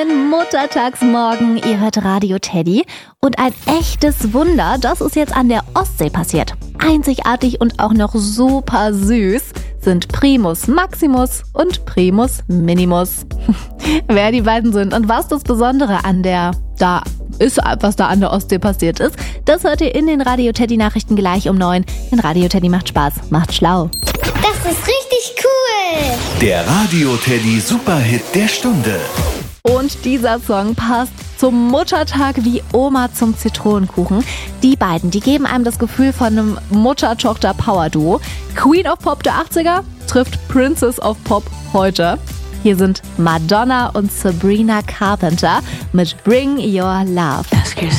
Muttertagsmorgen, ihr hört Radio Teddy. Und ein echtes Wunder, das ist jetzt an der Ostsee passiert. Einzigartig und auch noch super süß sind Primus Maximus und Primus Minimus. Wer die beiden sind und was das Besondere was da an der Ostsee passiert ist, das hört ihr in den Radio Teddy Nachrichten gleich um 9. Denn Radio Teddy macht Spaß, macht schlau. Das ist richtig cool. Der Radio Teddy Superhit der Stunde. Und dieser Song passt zum Muttertag wie Oma zum Zitronenkuchen. Die beiden, die geben einem das Gefühl von einem Mutter-Tochter-Power-Duo. Queen of Pop der 80er trifft Princess of Pop heute. Hier sind Madonna und Sabrina Carpenter mit Bring Your Love. Ask yourself.